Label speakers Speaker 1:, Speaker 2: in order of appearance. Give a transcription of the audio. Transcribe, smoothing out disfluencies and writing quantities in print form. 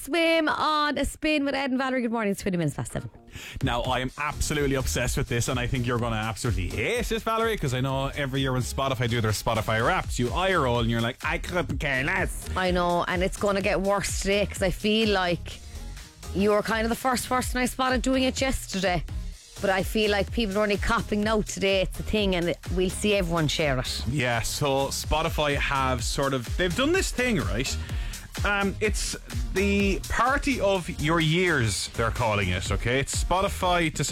Speaker 1: swim on a spin with Ed and Valerie. Good morning, it's 20 minutes past 7.
Speaker 2: Now, I am absolutely obsessed with this, and I think you're going to absolutely hate it, Valerie, because I know every year when Spotify do their Spotify Wrapped, you eye roll and you're like, I couldn't care less.
Speaker 1: I know, and it's going to get worse today because I feel like you were kind of the first person I spotted doing it yesterday. But I feel like people are only copping now today. It's a thing, and we'll see everyone share it.
Speaker 2: Yeah, so Spotify have they've done this thing, right? It's the party of your years, they're calling it, okay? It's Spotify to